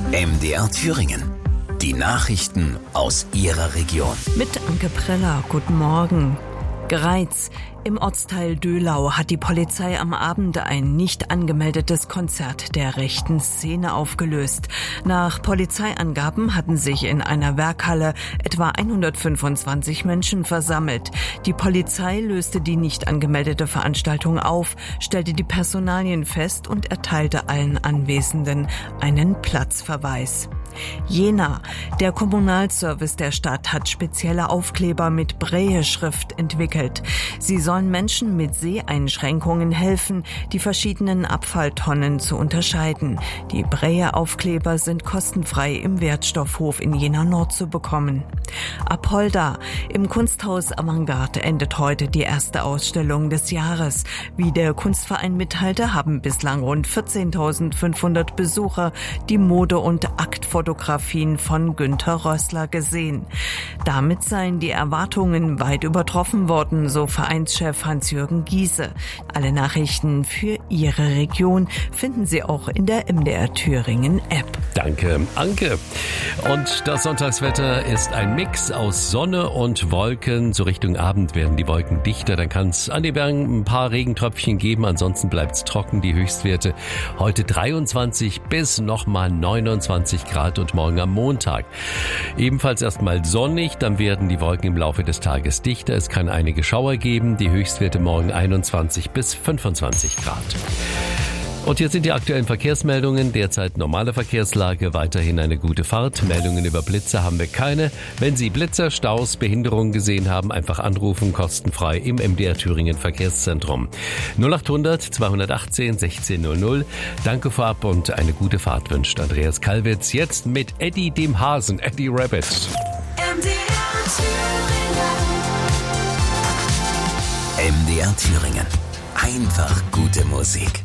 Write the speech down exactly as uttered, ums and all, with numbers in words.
M D R Thüringen. Die Nachrichten aus Ihrer Region. Mit Anke Preller, guten Morgen. Greiz. Im Ortsteil Döhlau hat die Polizei am Abend ein nicht angemeldetes Konzert der rechten Szene aufgelöst. Nach Polizeiangaben hatten sich in einer Werkhalle etwa hundertfünfundzwanzig Menschen versammelt. Die Polizei löste die nicht angemeldete Veranstaltung auf, stellte die Personalien fest und erteilte allen Anwesenden einen Platzverweis. Jena. Der Kommunalservice der Stadt hat spezielle Aufkleber mit Braille-Schrift entwickelt. Sie sollen Menschen mit Seheinschränkungen helfen, die verschiedenen Abfalltonnen zu unterscheiden. Die Braille-Aufkleber sind kostenfrei im Wertstoffhof in Jena Nord zu bekommen. Apolda. Im Kunsthaus Avantgarde endet heute die erste Ausstellung des Jahres. Wie der Kunstverein mitteilte, haben bislang rund vierzehntausendfünfhundert Besucher die Mode- und Aktfotografien von Günter Rössler gesehen. Damit seien die Erwartungen weit übertroffen worden, so Vereinschef Hans-Jürgen Giese. Alle Nachrichten für Ihre Region finden Sie auch in der M D R Thüringen App. Danke, Anke. Und das Sonntagswetter ist ein Mix aus Sonne und Wolken. So Richtung Abend werden die Wolken dichter. Dann kann es an den Bergen ein paar Regentröpfchen geben. Ansonsten bleibt es trocken. Die Höchstwerte heute dreiundzwanzig bis nochmal neunundzwanzig Grad und morgen am Montag. Ebenfalls erstmal sonnig. Dann werden die Wolken im Laufe des Tages dichter. Es kann einige Schauer geben. Die Höchstwerte morgen einundzwanzig bis fünfundzwanzig Grad. Und hier sind die aktuellen Verkehrsmeldungen. Derzeit normale Verkehrslage, weiterhin eine gute Fahrt. Meldungen über Blitzer haben wir keine. Wenn Sie Blitzer, Staus, Behinderungen gesehen haben, einfach anrufen, kostenfrei im M D R Thüringen Verkehrszentrum. null achthundert zweihundertachtzehn sechzehnhundert. Danke vorab und eine gute Fahrt wünscht Andreas Kalwitz. Jetzt mit Eddie dem Hasen, Eddie Rabbit. M D R Thüringen. M D R Thüringen. Einfach gute Musik.